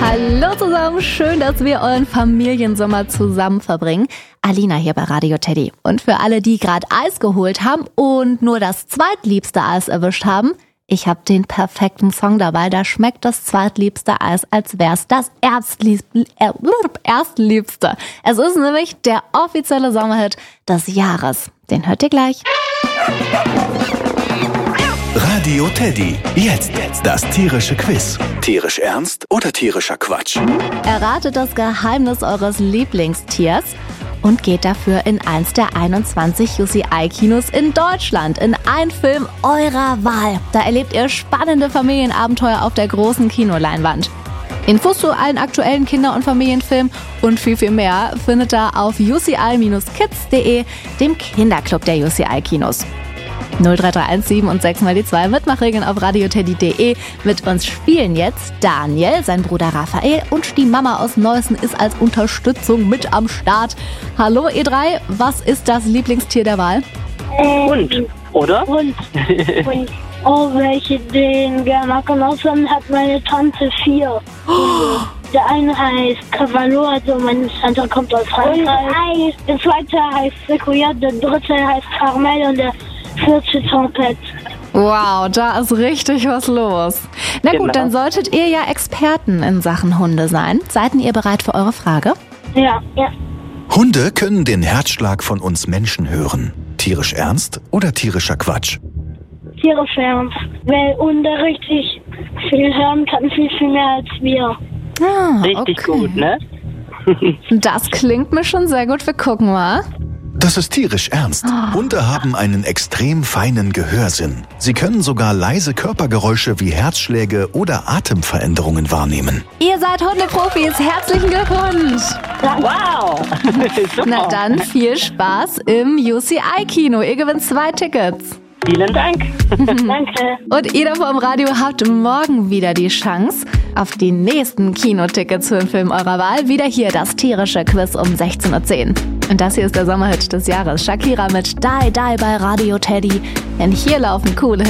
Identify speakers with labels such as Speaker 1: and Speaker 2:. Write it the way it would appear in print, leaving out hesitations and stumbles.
Speaker 1: Hallo zusammen, schön, dass wir euren Familiensommer zusammen verbringen. Alina hier bei Radio Teddy. Und für alle, die gerade Eis geholt haben und nur das zweitliebste Eis erwischt haben, ich habe den perfekten Song dabei. Da schmeckt das zweitliebste Eis, als wär's das erstliebste. Es ist nämlich der offizielle Sommerhit des Jahres. Den hört ihr gleich.
Speaker 2: Radio Teddy. Jetzt das tierische Quiz. Tierisch ernst oder tierischer Quatsch?
Speaker 1: Erratet das Geheimnis eures Lieblingstiers und geht dafür in eins der 21 UCI-Kinos in Deutschland, in einen Film eurer Wahl. Da erlebt ihr spannende Familienabenteuer auf der großen Kinoleinwand. Infos zu allen aktuellen Kinder- und Familienfilmen und viel, viel mehr findet ihr auf uci-kids.de, dem Kinderclub der UCI-Kinos. 03317 und 6 mal die 2 Mitmachregeln auf radioteddy.de. Mit uns spielen jetzt Daniel, sein Bruder Raphael und die Mama aus Neussen ist als Unterstützung mit am Start. Hallo ihr drei, was ist das Lieblingstier der Wahl?
Speaker 3: Hund, oder?
Speaker 4: Hund. Oh, welche den gerne mag. Und außerdem hat meine Tante 4. Der eine heißt Cavallo, also meine Tante kommt aus Frankreich. Der zweite heißt Sequoia, der dritte heißt Carmel und der vierte Trompet.
Speaker 1: Wow, da ist richtig was los. Na gut, dann solltet ihr ja Experten in Sachen Hunde sein. Seid ihr bereit für eure Frage?
Speaker 4: Ja.
Speaker 2: Hunde können den Herzschlag von uns Menschen hören. Tierisch ernst oder tierischer Quatsch?
Speaker 4: Tierisch ernst. Weil Hunde richtig viel hören kann, viel mehr als wir.
Speaker 1: Ah,
Speaker 3: Richtig
Speaker 1: okay.
Speaker 3: gut, ne?
Speaker 1: Das klingt mir schon sehr gut. Wir gucken mal.
Speaker 2: Das ist tierisch ernst. Hunde haben einen extrem feinen Gehörsinn. Sie können sogar leise Körpergeräusche wie Herzschläge oder Atemveränderungen wahrnehmen.
Speaker 1: Ihr seid Hundeprofis. Herzlichen Glückwunsch.
Speaker 3: Wow! Super.
Speaker 1: Na dann viel Spaß im UCI-Kino. Ihr gewinnt 2 Tickets.
Speaker 3: Vielen Dank.
Speaker 4: Danke.
Speaker 1: Und ihr da vor dem Radio habt morgen wieder die Chance auf die nächsten Kinotickets für den Film eurer Wahl. Wieder hier das tierische Quiz um 16:10 Uhr. Und das hier ist der Sommerhit des Jahres. Shakira mit Die Die bei Radio Teddy. Denn hier laufen coole Hits.